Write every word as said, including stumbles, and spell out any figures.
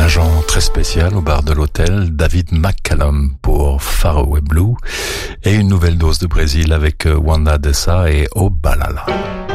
agent très spécial au bar de l'hôtel, David McCallum pour Faraway Blue, et une nouvelle dose de Brésil avec Wanda Dessa et Obalala.